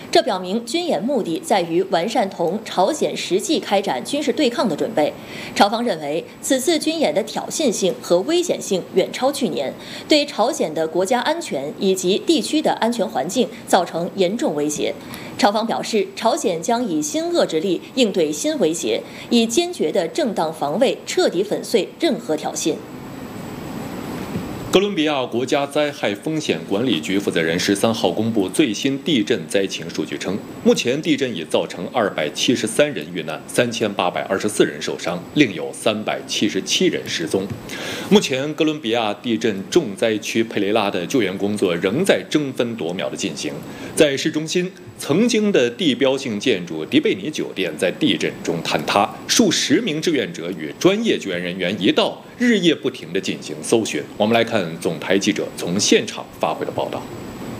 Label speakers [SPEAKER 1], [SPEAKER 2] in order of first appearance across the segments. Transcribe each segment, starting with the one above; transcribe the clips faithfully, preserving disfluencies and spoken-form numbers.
[SPEAKER 1] 这表明军演目的在于完善同朝鲜实际开展军事对抗的准备。朝方认为，此次军演的挑衅性和危险性远超去年，对朝鲜的国家安全以及地区的安全环境造成严重威胁。朝方表示，朝鲜将以新遏制力应对新威胁，以坚决的正当防卫彻底粉碎任何挑衅。
[SPEAKER 2] 哥伦比亚国家灾害风险管理局负责人十三号公布最新地震灾情数据称，目前地震已造成二百七十三人遇难，三千八百二十四人受伤，另有三百七十七人失踪。目前，哥伦比亚地震重灾区佩雷拉的救援工作仍在争分夺秒地进行。在市中心，曾经的地标性建筑迪贝尼酒店在地震中坍塌，数十名志愿者与专业救援人员一道日夜不停地进行搜寻。我们来看总台记者从现场发回的报道。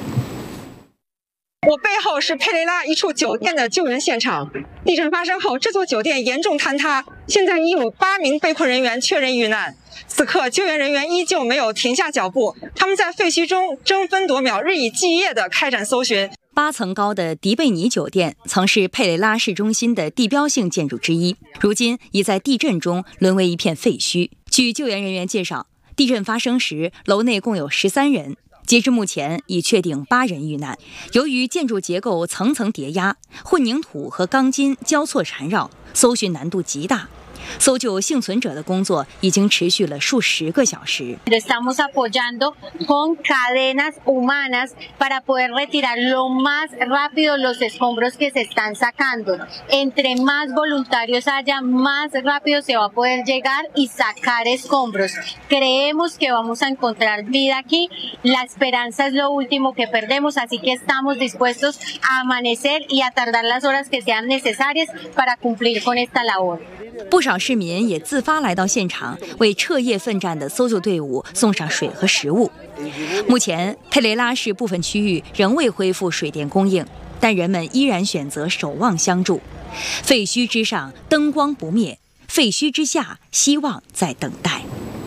[SPEAKER 3] 我背后是佩雷拉一处酒店的救援现场。地震发生后，这座酒店严重坍塌，现在已有八名被困人员确认遇难。此刻，救援人员依旧没有停下脚步，他们在废墟中争分夺秒、日以继夜地开展搜寻。
[SPEAKER 4] 八层高的迪贝尼酒店曾是佩雷拉市中心的地标性建筑之一，如今已在地震中沦为一片废墟。据救援人员介绍，地震发生时，楼内共有十三人，截至目前已确定八人遇难。由于建筑结构层层叠压，混凝土和钢筋交错缠绕，搜寻难度极大。搜救幸存者的工作已经持续了数十个小时。
[SPEAKER 5] Estamos apoyando con cadenas humanas para poder retirar lo más rápido los escombros que se están sacando. Entre más voluntarios haya, más rápido se va a poder llegar y sacar escombros. Creemos que vamos a encontrar vida aquí. La esperanza es lo último que perdemos, así que estamos dispuestos a amanecer y a tardar las horas que sean necesarias para cumplir con esta labor.
[SPEAKER 4] 不少市民也自发来到现场，为彻夜奋战的搜救队伍送上水和食物。目前，佩雷拉市部分区域仍未恢复水电供应，但人们依然选择守望相助。废墟之上，灯光不灭；废墟之下，希望在等待。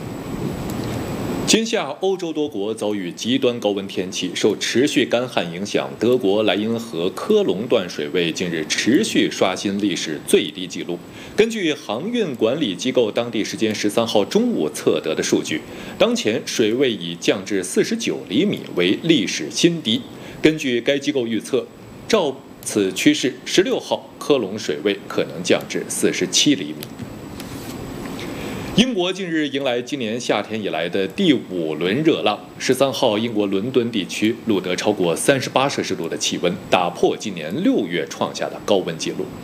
[SPEAKER 2] 今夏，欧洲多国遭遇极端高温天气，受持续干旱影响，德国莱茵河科隆段水位近日持续刷新历史最低纪录。根据航运管理机构当地时间十三号中午测得的数据，当前水位已降至四十九厘米，为历史新低。根据该机构预测，照此趋势，十六号科隆水位可能降至四十七厘米。英国近日迎来今年夏天以来的第五轮热浪。十三号，英国伦敦地区录得超过三十八摄氏度的气温，打破今年六月创下的高温纪录。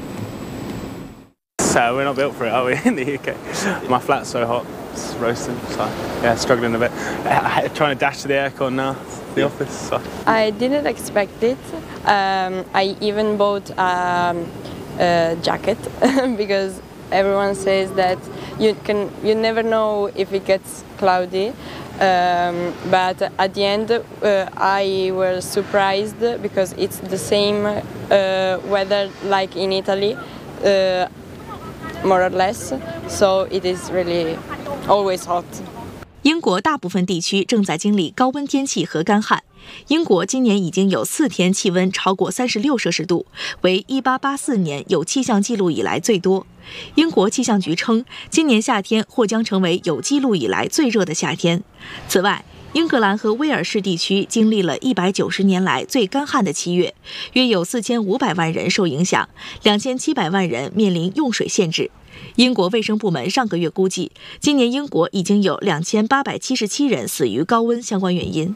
[SPEAKER 6] So we're not built for it, are we, in the U K? My flat's so hot, it's roasting, so yeah, struggling a bit. Trying to dash to the aircon now, the office. So.
[SPEAKER 7] I didn't expect it. Um, I even bought um, a jacket because everyone says that you can you never know if it gets cloudy, um, but at the end uh, I was surprised because it's the same uh, weather like in Italy, uh, more or less, so it is really always hot.
[SPEAKER 8] 英国大部分地区正在经历高温天气和干旱。英国今年已经有四天气温超过三十六摄氏度，为一八八四年有气象记录以来最多。英国气象局称，今年夏天或将成为有记录以来最热的夏天。此外，英格兰和威尔士地区经历了一百九十年来最干旱的七月，约有四千五百万人受影响，两千七百万人面临用水限制。英国卫生部门上个月估计，今年英国已经有两千八百七十七人死于高温相关原因。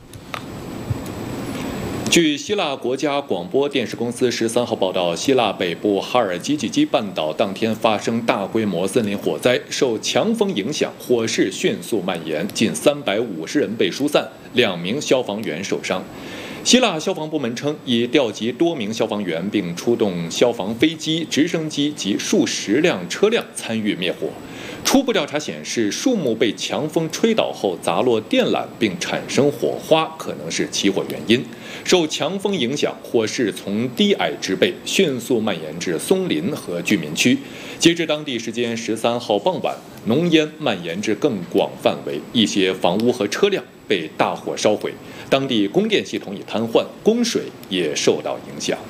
[SPEAKER 2] 据希腊国家广播电视公司十三号报道，希腊北部哈尔基济基半岛当天发生大规模森林火灾，受强风影响，火势迅速蔓延，近三百五十人被疏散，两名消防员受伤。希腊消防部门称，已调集多名消防员，并出动消防飞机、直升机及数十辆车辆参与灭火。初步调查显示，树木被强风吹倒后砸落电缆并产生火花，可能是起火原因。受强风影响，火势从低矮植被迅速蔓延至松林和居民区。截至当地时间十三号傍晚，浓烟蔓延至更广范围，一些房屋和车辆被大火烧毁。当地供电系统已瘫痪，供水也受到影响。